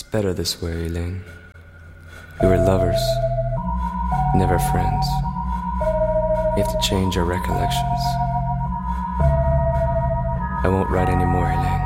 better this way, Elaine. We were lovers, never friends. We have to change our recollections. I won't write anymore.